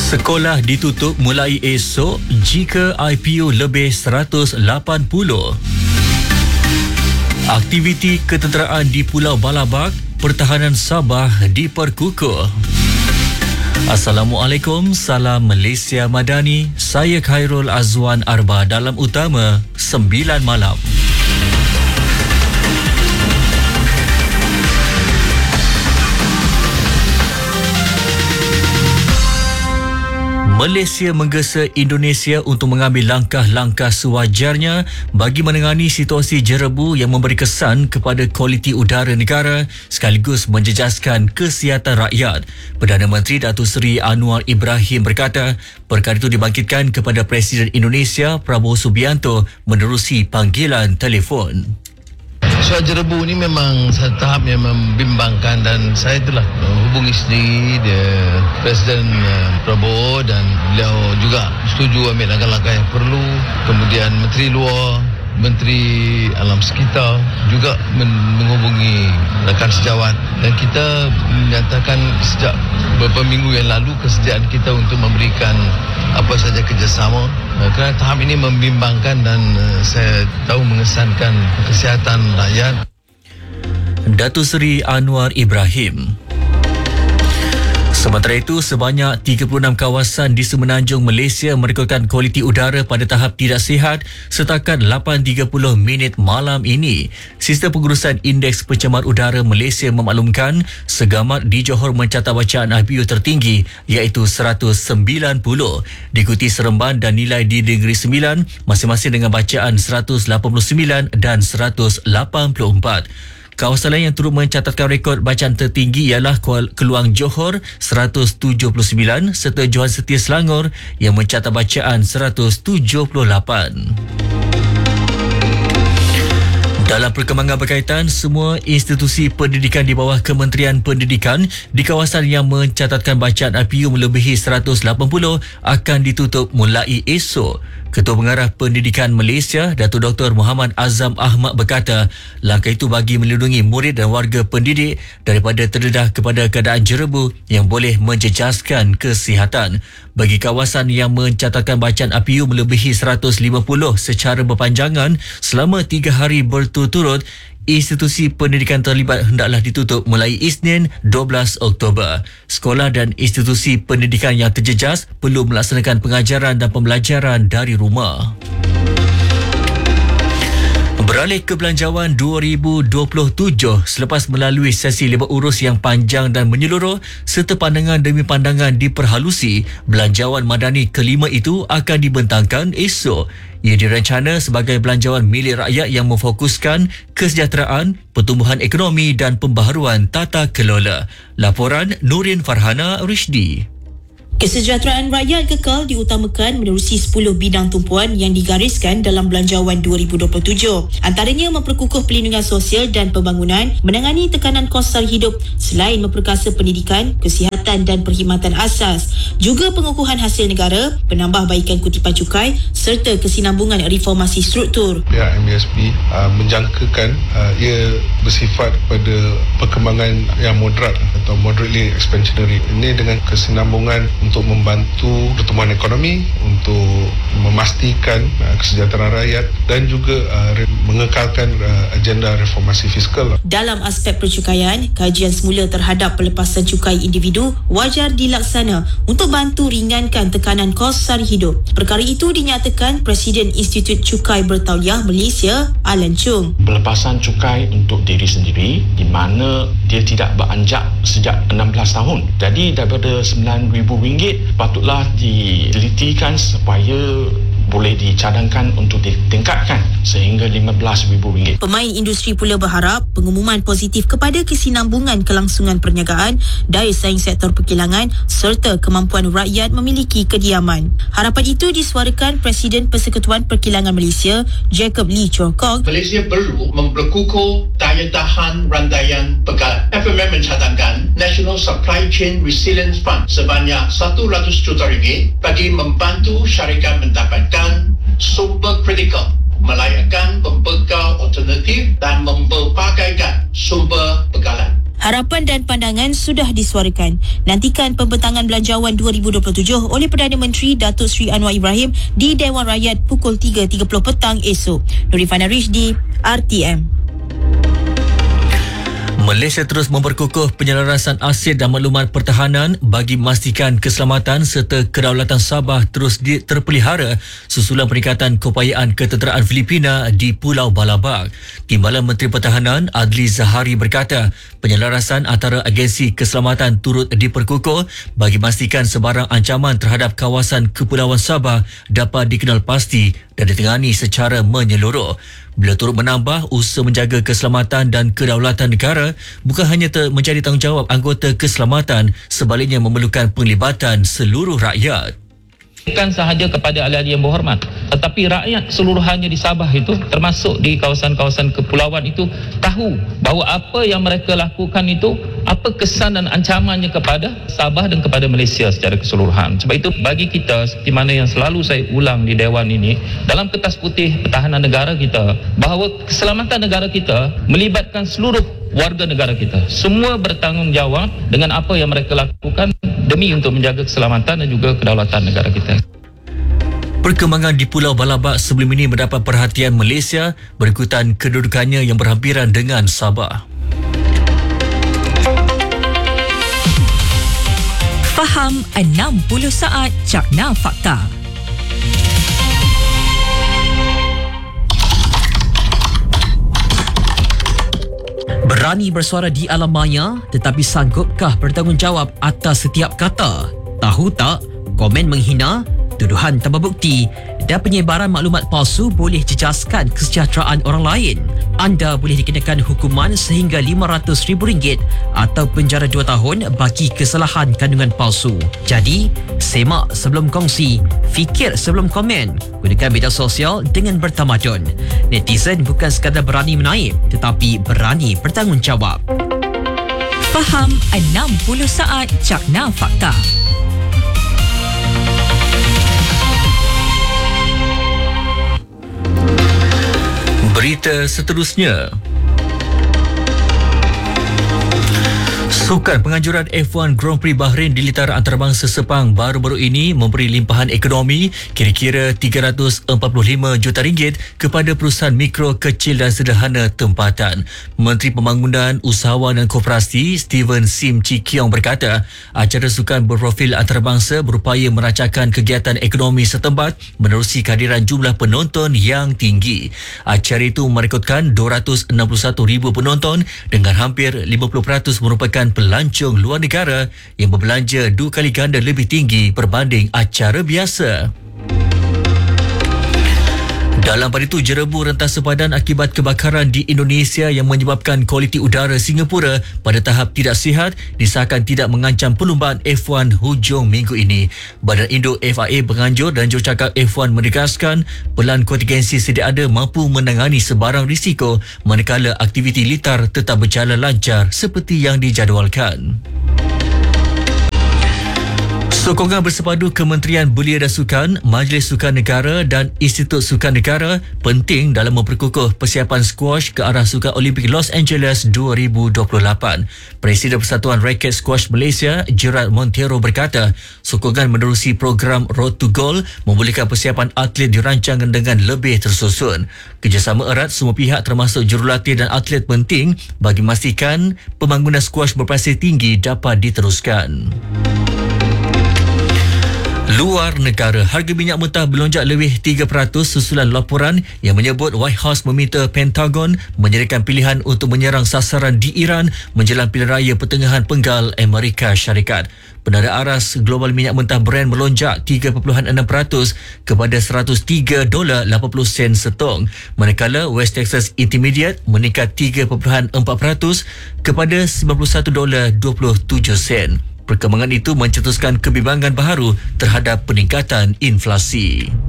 Sekolah ditutup mulai esok jika IPU lebih 180. Aktiviti ketenteraan di Pulau Balabak, pertahanan Sabah diperkukuh. Assalamualaikum, salam Malaysia Madani. Saya Khairul Azwan Arba dalam Utama 9 malam. Malaysia menggesa Indonesia untuk mengambil langkah-langkah sewajarnya bagi menangani situasi jerebu yang memberi kesan kepada kualiti udara negara sekaligus menjejaskan kesihatan rakyat. Perdana Menteri Datuk Seri Anwar Ibrahim berkata, perkara itu dibangkitkan kepada Presiden Indonesia Prabowo Subianto menerusi panggilan telefon. Soal jerebu ni memang satu tahap yang membimbangkan dan saya telah hubungi sendiri Presiden Prabowo dan beliau juga setuju ambil langkah-langkah yang perlu. Kemudian Menteri Luar, Menteri Alam Sekitar juga menghubungi rakan sejawat dan kita menyatakan sejak beberapa minggu yang lalu kesediaan kita untuk memberikan apa saja kerjasama kerana tahap ini membimbangkan dan saya tahu mengesankan kesihatan rakyat. Datuk Seri Anwar Ibrahim. Sementara itu, sebanyak 36 kawasan di Semenanjung Malaysia merekodkan kualiti udara pada tahap tidak sihat setakat 8.30 minit malam ini. Sistem pengurusan Indeks Pencemar Udara Malaysia memaklumkan Segamat di Johor mencatat bacaan IPU tertinggi iaitu 190, diikuti Seremban dan Nilai di Negeri Sembilan masing-masing dengan bacaan 189 dan 184. Kawasan lain yang turut mencatatkan rekod bacaan tertinggi ialah Keluang Johor 179 serta Johan Setia Selangor yang mencatat bacaan 178. Dalam perkembangan berkaitan, semua institusi pendidikan di bawah Kementerian Pendidikan di kawasan yang mencatatkan bacaan IPU melebihi 180 akan ditutup mulai esok. Ketua Pengarah Pendidikan Malaysia, Datuk Dr. Muhammad Azam Ahmad berkata, langkah itu bagi melindungi murid dan warga pendidik daripada terdedah kepada keadaan jerebu yang boleh menjejaskan kesihatan. Bagi kawasan yang mencatatkan bacaan IPU melebihi 150 secara berpanjangan selama 3 hari berturut-turut, institusi pendidikan terlibat hendaklah ditutup mulai Isnin 12 Oktober. Sekolah dan institusi pendidikan yang terjejas perlu melaksanakan pengajaran dan pembelajaran dari rumah. Beralih ke belanjawan 2027, selepas melalui sesi lebar urus yang panjang dan menyeluruh serta pandangan demi pandangan diperhalusi, belanjawan madani kelima itu akan dibentangkan esok. Ia direncana sebagai belanjawan milik rakyat yang memfokuskan kesejahteraan, pertumbuhan ekonomi dan pembaharuan tata kelola. Laporan Nurin Farhana Rishdi. Kesejahteraan rakyat kekal diutamakan menerusi 10 bidang tumpuan yang digariskan dalam Belanjawan 2027. Antaranya memperkukuh perlindungan sosial dan pembangunan, menangani tekanan kos sara hidup selain memperkasa pendidikan, kesihatan dan perkhidmatan asas. Juga pengukuhan hasil negara, penambahbaikan kutipan cukai serta kesinambungan reformasi struktur. Pihak MBSP menjangkakan ia bersifat pada perkembangan yang moderat atau moderately expansionary. Ini dengan kesinambungan untuk membantu pertumbuhan ekonomi, untuk memastikan kesejahteraan rakyat dan juga mengekalkan agenda reformasi fiskal. Dalam aspek percukaian, kajian semula terhadap pelepasan cukai individu wajar dilaksana untuk bantu ringankan tekanan kos sara hidup. Perkara itu dinyatakan Presiden Institut Cukai Bertauliah Malaysia, Alan Chung. Pelepasan cukai untuk diri sendiri di mana dia tidak beranjak sejak 16 tahun. Jadi daripada RM9,000 patutlah ditelitikan supaya boleh dicadangkan untuk ditingkatkan sehingga RM15,000. Pemain industri pula berharap pengumuman positif kepada kesinambungan kelangsungan perniagaan, daya saing sektor perkilangan serta kemampuan rakyat memiliki kediaman. Harapan itu disuarakan Presiden Persekutuan Perkilangan Malaysia, Jacob Lee Chor Kok. Malaysia perlu memperkukuh daya tahan rantaian bekalan. FMM mencadangkan National Supply Chain Resilience Fund sebanyak RM100 juta bagi membantu syarikat mendapatkan sumber kritikal, melayakkan pembekal alternatif dan memperpakaikan sumber bekalan. Harapan dan pandangan sudah disuarakan. Nantikan pembentangan Belanjawan 2027 oleh Perdana Menteri Datuk Seri Anwar Ibrahim di Dewan Rakyat pukul 3.30 petang esok. Nurifana Rizdi, RTM. Malaysia terus memperkukuh penyelarasan aset dan maklumat pertahanan bagi memastikan keselamatan serta kedaulatan Sabah terus terpelihara susulan peningkatan keupayaan ketenteraan Filipina di Pulau Balabak. Timbalan Menteri Pertahanan Adli Zahari berkata, penyelarasan antara agensi keselamatan turut diperkukuh bagi memastikan sebarang ancaman terhadap kawasan Kepulauan Sabah dapat dikenal pasti dan ditangani secara menyeluruh. Beliau turut menambah usaha menjaga keselamatan dan kedaulatan negara bukan hanya menjadi tanggungjawab anggota keselamatan, sebaliknya memerlukan penglibatan seluruh rakyat. Bukan sahaja kepada ahli-ahli yang berhormat, tetapi rakyat seluruhannya di Sabah itu, termasuk di kawasan-kawasan kepulauan itu, tahu bahawa apa yang mereka lakukan itu, apa kesan dan ancamannya kepada Sabah dan kepada Malaysia secara keseluruhan. Sebab itu bagi kita, seperti mana yang selalu saya ulang di Dewan ini, dalam kertas putih pertahanan negara kita, bahawa keselamatan negara kita melibatkan seluruh warga negara kita. Semua bertanggungjawab dengan apa yang mereka lakukan demi untuk menjaga keselamatan dan juga kedaulatan negara kita. Perkembangan di Pulau Balabak sebelum ini mendapat perhatian Malaysia berikutan kedudukannya yang berhampiran dengan Sabah. Faham 60 saat Cakna Fakta. Berani bersuara di alam maya, tetapi sanggupkah bertanggungjawab atas setiap kata? Tahu tak, komen menghina, tuduhan tanpa bukti dan penyebaran maklumat palsu boleh jejaskan kesejahteraan orang lain. Anda boleh dikenakan hukuman sehingga RM500,000 atau penjara 2 tahun bagi kesalahan kandungan palsu. Jadi, semak sebelum kongsi, fikir sebelum komen. Gunakan media sosial dengan bertamadun. Netizen bukan sekadar berani menaip, tetapi berani bertanggungjawab. Faham 60 saat Cakna Fakta. Berita seterusnya. Sukan penganjuran F1 Grand Prix Bahrain di Litara Antarabangsa Sepang baru-baru ini memberi limpahan ekonomi kira-kira RM345 juta kepada perusahaan mikro, kecil dan sederhana tempatan. Menteri Pembangunan, Usahawan dan Koperasi Steven Sim Chee Kiong berkata, acara sukan berprofil antarabangsa berupaya merancangkan kegiatan ekonomi setempat menerusi kehadiran jumlah penonton yang tinggi. Acara itu merekodkan 261,000 penonton dengan hampir 50% merupakan pelancong luar negara yang berbelanja 2 kali ganda lebih tinggi berbanding acara biasa. Dalam pada itu, jerebu rentas sepadan akibat kebakaran di Indonesia yang menyebabkan kualiti udara Singapura pada tahap tidak sihat disahkan tidak mengancam perlumbaan F1 hujung minggu ini. Badan Induk FIA penganjur dan jurucakap F1 menegaskan pelan kontingensi sedia ada mampu menangani sebarang risiko manakala aktiviti litar tetap berjalan lancar seperti yang dijadualkan. Sokongan bersepadu Kementerian Belia dan Sukan, Majlis Sukan Negara dan Institut Sukan Negara penting dalam memperkukuh persiapan squash ke arah Sukan Olimpik Los Angeles 2028. Presiden Persatuan Raket Squash Malaysia, Gerard Montero berkata, sokongan menerusi program Road to Gold membolehkan persiapan atlet dirancang dengan lebih tersusun. Kerjasama erat semua pihak termasuk jurulatih dan atlet penting bagi memastikan pembangunan squash berprestasi tinggi dapat diteruskan. Luar negara, harga minyak mentah melonjak lebih 3% susulan laporan yang menyebut White House meminta Pentagon menyediakan pilihan untuk menyerang sasaran di Iran menjelang pilihan raya pertengahan penggal Amerika Syarikat. Penada aras global minyak mentah Brent melonjak 3.6% kepada $103.80 setong, manakala West Texas Intermediate meningkat 3.4% kepada $91.27. Perkembangan itu mencetuskan kebimbangan baharu terhadap peningkatan inflasi.